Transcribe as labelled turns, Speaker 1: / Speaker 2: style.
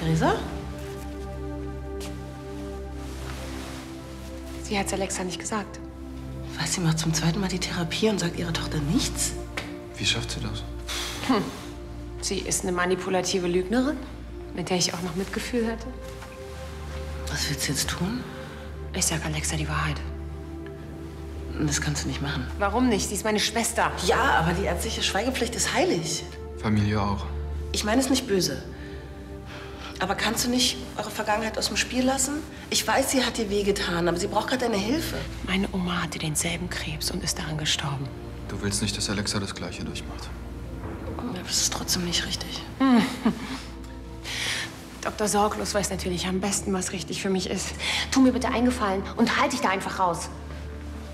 Speaker 1: Theresa?
Speaker 2: Sie hat's Alexa nicht gesagt.
Speaker 1: Was, sie macht zum zweiten Mal die Therapie und sagt ihrer Tochter nichts?
Speaker 3: Wie schafft sie das?
Speaker 2: Sie ist eine manipulative Lügnerin, mit der ich auch noch Mitgefühl hatte.
Speaker 1: Was willst du jetzt tun?
Speaker 2: Ich sag Alexa die Wahrheit.
Speaker 1: Das kannst du nicht machen.
Speaker 2: Warum nicht? Sie ist meine Schwester.
Speaker 1: Ja, aber die ärztliche Schweigepflicht ist heilig.
Speaker 3: Familie auch.
Speaker 1: Ich meine es nicht böse. Aber kannst du nicht eure Vergangenheit aus dem Spiel lassen? Ich weiß, sie hat dir wehgetan, aber sie braucht gerade deine Hilfe.
Speaker 2: Meine Oma hatte denselben Krebs und ist daran gestorben.
Speaker 3: Du willst nicht, dass Alexa das Gleiche durchmacht.
Speaker 1: Ja, das ist trotzdem nicht richtig.
Speaker 2: Dr. Sorglos weiß natürlich am besten, was richtig für mich ist. Tu mir bitte einen Gefallen und halt dich da einfach raus.